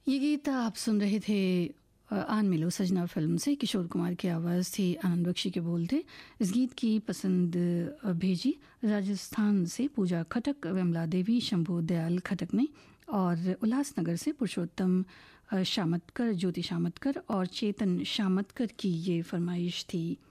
ये गीत आप सुन रहे थे आन मिलो सजना फिल्म से। किशोर कुमार की आवाज़ थी, आनंद बख्शी के बोल थे। इस गीत की पसंद भेजी राजस्थान से पूजा खटक, विमला देवी, शंभू दयाल खटक ने, और उल्लासनगर से पुरुषोत्तम शामतकर, ज्योति शामतकर और चेतन शामतकर की ये फरमाइश थी।